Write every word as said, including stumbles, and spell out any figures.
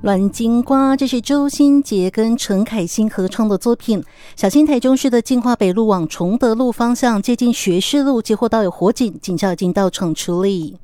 乱金瓜，这是周兴杰跟陈凯欣合唱的作品。小心台中市的金华北路往崇德路方向接近学士路，接获到有火警，警校已经到场处理。